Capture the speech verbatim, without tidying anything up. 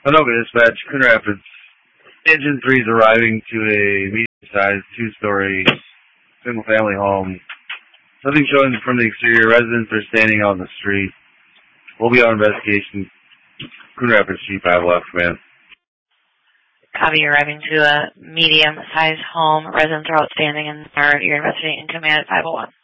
Anoka Dispatch, Coon Rapids. Engine three is arriving to a medium-sized, two-story, single-family home. Nothing showing from the exterior. Residents are standing out in the street. We'll be on investigation. Coon Rapids Chief, I have left command. Copy, you're arriving to a medium-sized home. Residents are outstanding and are you're investigating in command at five oh one.